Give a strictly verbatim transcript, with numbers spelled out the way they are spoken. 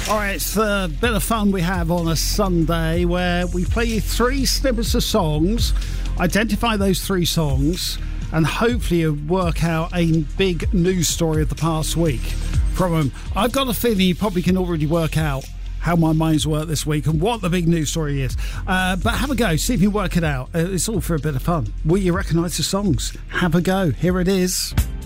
All right, it's the bit of fun we have on a Sunday where we play you three snippets of songs, identify those three songs, and hopefully you work out a big news story of the past week from them. I've got a feeling you probably can already work out how my mind's worked this week and what the big news story is. Uh, but have a go, see if you can work it out. It's all for a bit of fun. Will you recognise the songs? Have a go. Here it is.